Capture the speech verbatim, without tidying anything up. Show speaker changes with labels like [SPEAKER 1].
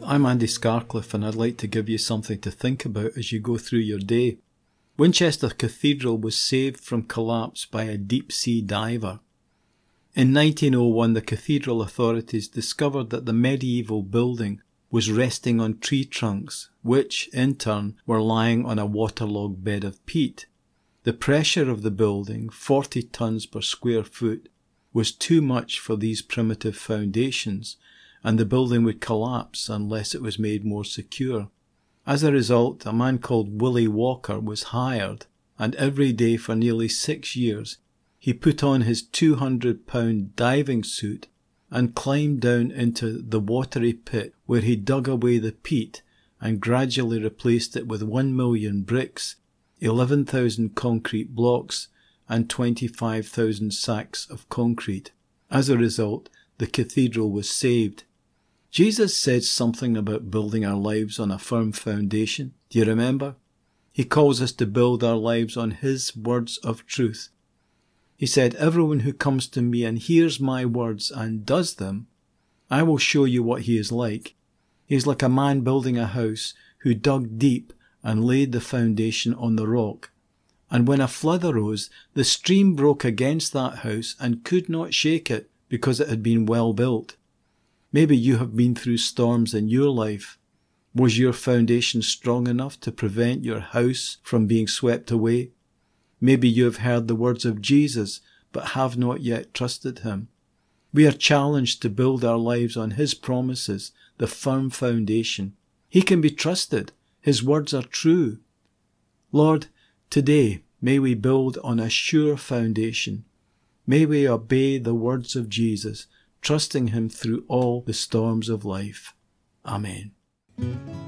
[SPEAKER 1] I'm Andy Scarcliffe, and I'd like to give you something to think about as you go through your day. Winchester Cathedral was saved from collapse by a deep-sea diver. In nineteen oh one, the cathedral authorities discovered that the medieval building was resting on tree trunks, which, in turn, were lying on a waterlogged bed of peat. The pressure of the building, forty tons per square foot, was too much for these primitive foundations, and the building would collapse unless it was made more secure. As a result, a man called Willie Walker was hired, and every day for nearly six years he put on his two hundred pound diving suit and climbed down into the watery pit, where he dug away the peat and gradually replaced it with one million bricks, eleven thousand concrete blocks, and twenty-five thousand sacks of concrete. As a result, the cathedral was saved. Jesus said something about building our lives on a firm foundation. Do you remember? He calls us to build our lives on His words of truth. He said, "Everyone who comes to me and hears my words and does them, I will show you what he is like. He is like a man building a house who dug deep and laid the foundation on the rock. And when a flood arose, the stream broke against that house and could not shake it because it had been well built." Maybe you have been through storms in your life. Was your foundation strong enough to prevent your house from being swept away? Maybe you have heard the words of Jesus, but have not yet trusted Him. We are challenged to build our lives on His promises, the firm foundation. He can be trusted. His words are true. Lord, today may we build on a sure foundation. May we obey the words of Jesus, trusting Him through all the storms of life. Amen.